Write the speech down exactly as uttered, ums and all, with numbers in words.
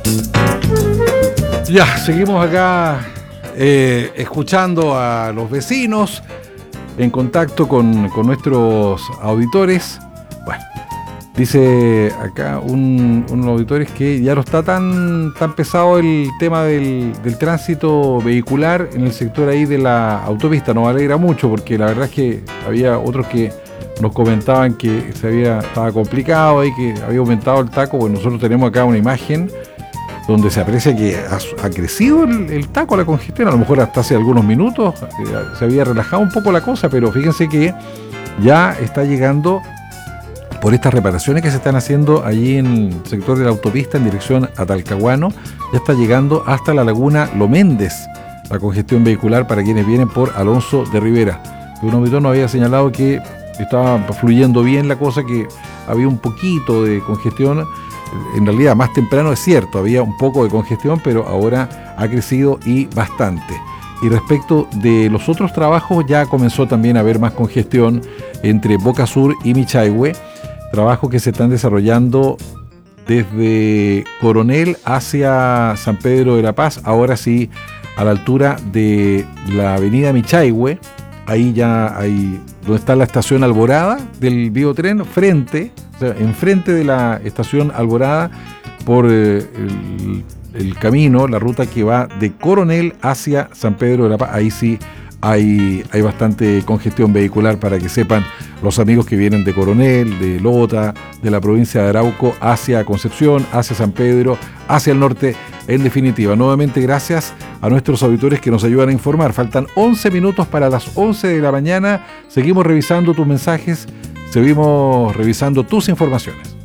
Ya, seguimos acá eh, escuchando a los vecinos, en contacto con, con nuestros auditores. Bueno, dice acá un, un auditores que ya no está tan, tan pesado el tema del, del tránsito vehicular en el sector ahí de la autopista. Nos alegra mucho porque la verdad es que había otros que nos comentaban que se había, estaba complicado y que había aumentado el taco. Pues nosotros tenemos acá una imagen donde se aprecia que ha, ha crecido el, el taco, la congestión. A lo mejor hasta hace algunos minutos eh, se había relajado un poco la cosa, pero fíjense que ya está llegando, por estas reparaciones que se están haciendo allí en el sector de la autopista en dirección a Talcahuano, ya está llegando hasta la laguna Lo Méndez, la congestión vehicular para quienes vienen por Alonso de Rivera. Un auditor nos había señalado que estaba fluyendo bien la cosa, que había un poquito de congestión. En realidad más temprano es cierto, había un poco de congestión, pero ahora ha crecido y bastante. Y respecto de los otros trabajos, ya comenzó también a haber más congestión entre Boca Sur y Michaihue, trabajos que se están desarrollando desde Coronel hacia San Pedro de la Paz, ahora sí a la altura de la avenida Michaihue, ahí ya hay, donde está la estación Alborada del biotren, frente, o sea, enfrente de la estación Alborada, por eh, el, el camino, la ruta que va de Coronel hacia San Pedro de la Paz. Ahí sí hay, hay bastante congestión vehicular, para que sepan los amigos que vienen de Coronel, de Lota, de la provincia de Arauco, hacia Concepción, hacia San Pedro, hacia el norte. En definitiva, nuevamente gracias a nuestros auditores que nos ayudan a informar. Faltan once minutos para las once de la mañana. Seguimos revisando tus mensajes, seguimos revisando tus informaciones.